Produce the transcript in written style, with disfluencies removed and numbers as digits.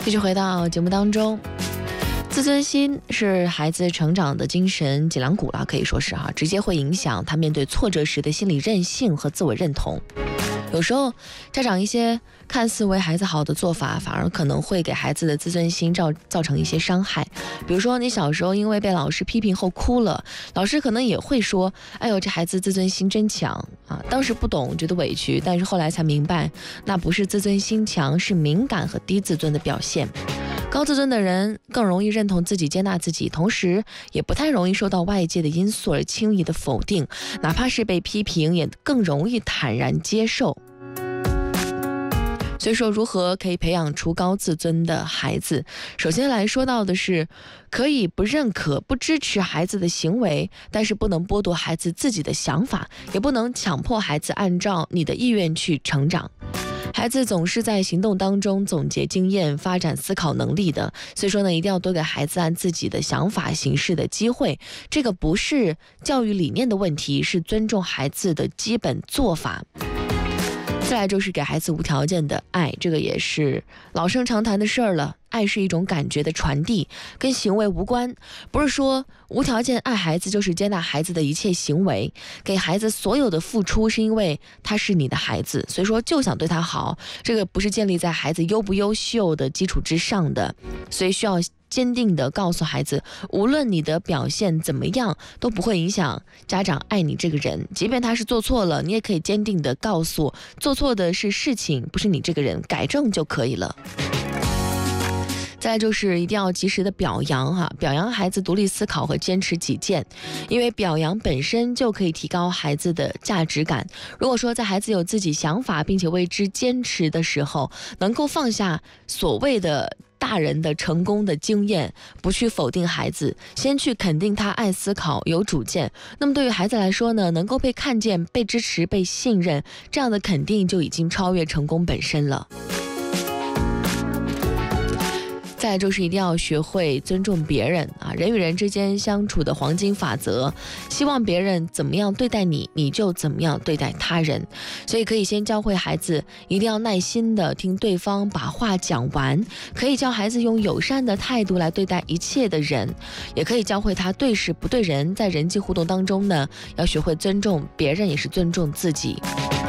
继续回到节目当中，自尊心是孩子成长的精神脊梁骨了，可以说是直接会影响他面对挫折时的心理韧性和自我认同。有时候家长一些看似为孩子好的做法，反而可能会给孩子的自尊心造成一些伤害。比如说你小时候因为被老师批评后哭了，老师可能也会说，哎呦，这孩子自尊心真强啊！当时不懂，觉得委屈，但是后来才明白，那不是自尊心强，是敏感和低自尊的表现。高自尊的人更容易认同自己、接纳自己，同时也不太容易受到外界的因素而轻易的否定，哪怕是被批评，也更容易坦然接受。所以说，如何可以培养出高自尊的孩子？首先来说到的是，可以不认可、不支持孩子的行为，但是不能剥夺孩子自己的想法，也不能强迫孩子按照你的意愿去成长。孩子总是在行动当中总结经验、发展思考能力的，所以说呢，一定要多给孩子按自己的想法行事的机会。这个不是教育理念的问题，是尊重孩子的基本做法。再来就是给孩子无条件的爱，这个也是老生常谈的事儿了。爱是一种感觉的传递，跟行为无关，不是说无条件爱孩子就是接纳孩子的一切行为，给孩子所有的付出是因为他是你的孩子，所以说就想对他好，这个不是建立在孩子优不优秀的基础之上的，所以需要坚定地告诉孩子，无论你的表现怎么样，都不会影响家长爱你这个人。即便他是做错了，你也可以坚定地告诉，做错的是事情，不是你这个人，改正就可以了。再来就是一定要及时的表扬表扬孩子独立思考和坚持己见，因为表扬本身就可以提高孩子的价值感。如果说在孩子有自己想法并且为之坚持的时候，能够放下所谓的大人的成功的经验，不去否定孩子，先去肯定他爱思考、有主见，那么对于孩子来说呢，能够被看见、被支持、被信任，这样的肯定就已经超越成功本身了。再来就是一定要学会尊重别人人与人之间相处的黄金法则，希望别人怎么样对待你，你就怎么样对待他人。所以可以先教会孩子一定要耐心的听对方把话讲完，可以教孩子用友善的态度来对待一切的人，也可以教会他对事不对人，在人际互动当中呢，要学会尊重别人，也是尊重自己。